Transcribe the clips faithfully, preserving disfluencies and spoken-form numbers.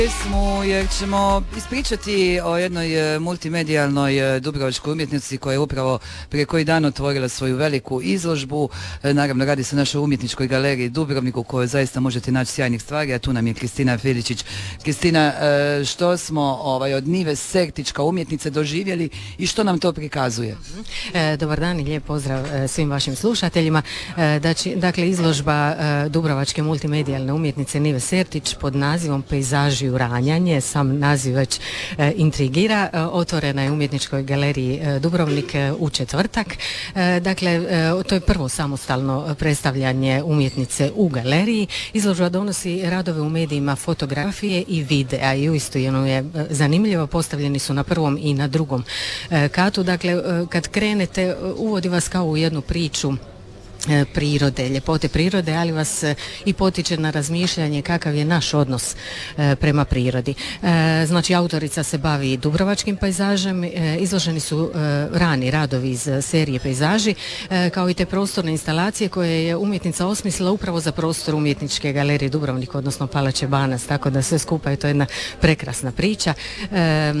Smo, jer ćemo ispričati o jednoj multimedijalnoj dubrovačkoj umjetnici koja je upravo prije koji dan otvorila svoju veliku izložbu. Naravno, radi se o našoj umjetničkoj galeriji Dubrovnik u kojoj zaista možete naći sjajnih stvari, a tu nam je Kristina Filičić. Kristina, što smo ovaj, od Nive Sertić kao umjetnice doživjeli i što nam to prikazuje? E, dobar dan i lijep pozdrav e, svim vašim slušateljima. E, dači, dakle, izložba e, dubrovačke multimedijalne umjetnice Nive Sertić pod nazivom Pejzaži ranjanje, sam naziv već e, intrigira, e, otvorena je u umjetničkoj galeriji e, Dubrovnik e, u četvrtak. E, dakle, e, to je prvo samostalno predstavljanje umjetnice u galeriji. Izložba donosi radove u medijima fotografije i videa i uistinu je e, zanimljivo, postavljeni su na prvom i na drugom e, katu. Dakle, e, kad krenete, uvodi vas kao u jednu priču prirode, ljepote prirode, ali vas i potiče na razmišljanje kakav je naš odnos e, prema prirodi. E, znači, autorica se bavi dubrovačkim pejzažem, e, izloženi su e, rani radovi iz serije Pejzaži, e, kao i te prostorne instalacije koje je umjetnica osmislila upravo za prostor umjetničke galerije Dubrovnik, odnosno Palače Banas, tako da sve skupa je to jedna prekrasna priča. E,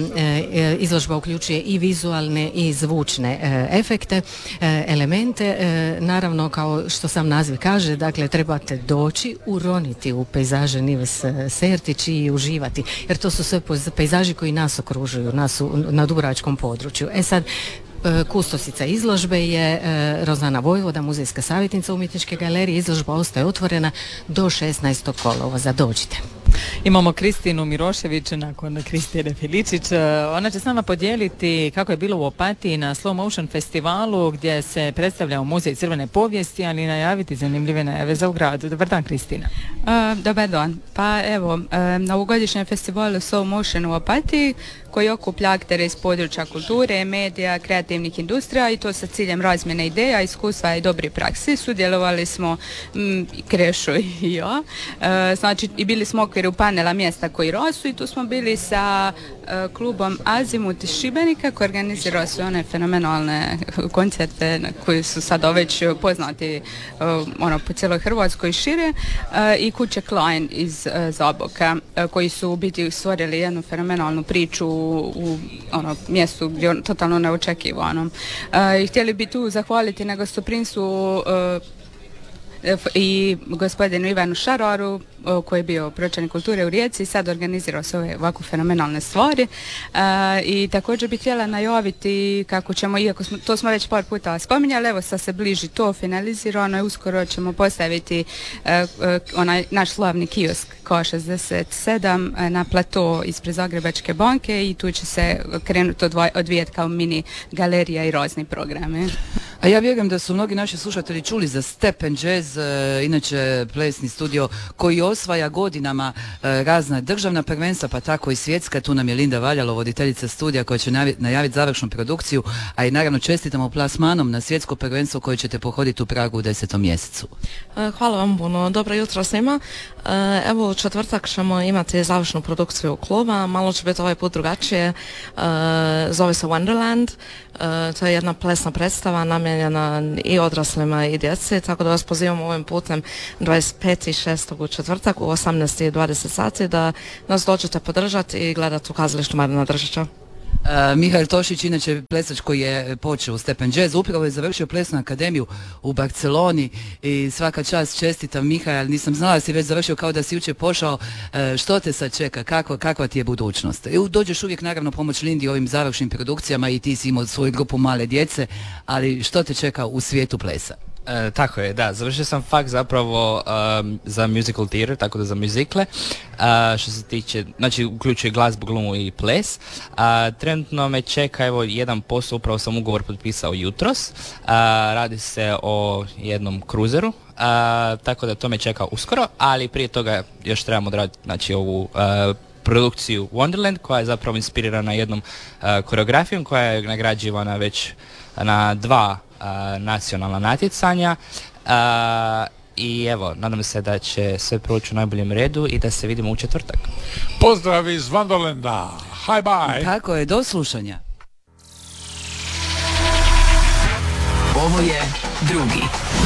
e, izložba uključuje i vizualne i zvučne e, efekte, e, elemente, e, naravno, kao što sam naziv kaže, dakle, trebate doći, uroniti u pejzaže Nive Sertić i uživati, jer to su sve pejzaži koji nas okružuju, nas u, na dubrovačkom području. E sad, kustosica izložbe je Rozana Vojvoda, muzejska savjetnica umjetničke galerije. Izložba ostaje otvorena do šesnaestog kolovoza. Dođite. Imamo Kristinu Mirošević nakon Kristine Filičić. Ona će s nama podijeliti kako je bilo u Opatiji na Slow Motion festivalu gdje se predstavljao muzej crvene povijesti, ali i najaviti zanimljive najave za u gradu. Dobar dan, Kristina. Uh, dobar dan. Pa evo, uh, na ovogodišnjem festivalu Slow Motion u Opatiji koji okuplja aktere iz područja kulture, medija, kreativnih industrija i to sa ciljem razmjene ideja, iskustva i dobri praksi. Sudjelovali smo m, Krešo i ja. E, znači, i bili smo u okviru panela mjesta koji rasu i tu smo bili sa e, klubom Azimut iz Šibenika koji organizirao sve one fenomenalne koncerte koji su sada već poznati e, ono, po cijeloj Hrvatskoj i šire, e, i Kuće Klein iz e, Zaboka e, koji su u biti stvorili jednu fenomenalnu priču u, u ono, mjestu gdje on, totalno neočekivanom. E, I htjeli bi tu zahvaliti na gostoprinstvu e, i gospodinu Ivanu Šararu koji je bio pročelnik kulture u Rijeci i sad organizirao se ove ovako fenomenalne stvari. E, i također bih htjela najaviti kako ćemo, iako smo, to smo već par puta spominjali, evo sad se bliži to finalizirano i uskoro ćemo postaviti e, e, onaj naš slavni kiosk K šezdeset sedam na plato ispred Zagrebačke banke i tu će se krenuti odvijeti kao mini galerija i razni programe. A ja vjerujem da su mnogi naši slušatelji čuli za Step and Jazz, e, inače plesni studio koji osvaja godinama e, razna državna prvenstva, pa tako i svjetska. Tu nam je Linda Valjalo, voditeljica studija koja će najaviti završnu produkciju, a i naravno čestitamo plasmanom na svjetsko prvenstvo koje ćete pohoditi u Pragu u desetom mjesecu. Hvala vam puno, dobro jutro svima. Evo, u četvrtak ćemo imati završnu produkciju kluba, malo će biti ovaj put drugačije, zove se Wonderland. To je jedna plesna predstava namijenjena i odraslima i djeci, tako da vas pozivam ovim putem dvadeset petog šestog u četvrtak u osamnaest i dvadeset sati da nas dođete podržati i gledati u kazalištu Marina Držića. Uh, Mihael Tošić, inače plesač koji je počeo u Step and Jazz, upravo je završio plesnu akademiju u Barceloni i svaka čast, čestitam Mihael, nisam znala da si već završio, kao da si jučer pošao. Uh, što te sad čeka, kako, kakva ti je budućnost? I dođeš uvijek naravno pomoć Lindi ovim završnim produkcijama i ti si imao svoju grupu male djece, ali što te čeka u svijetu plesa? E, tako je, da, završio sam fakt zapravo um, za musical theater, tako da za muzikle, uh, što se tiče, znači uključuje glazbu, glumu i ples. Uh, trenutno me čeka evo jedan posao, upravo sam ugovor potpisao jutros, uh, radi se o jednom kruzeru, uh, tako da to me čeka uskoro, ali prije toga još trebamo odraditi, znači ovu uh, produkciju Wonderland koja je zapravo inspirirana jednom uh, koreografijom koja je nagrađivana već na dva uh, nacionalna natjecanja uh, i evo, nadam se da će sve proći u najboljem redu i da se vidimo u četvrtak. Pozdrav iz Wonderlanda, hi bye. Tako je, do slušanja. Ovo je drugi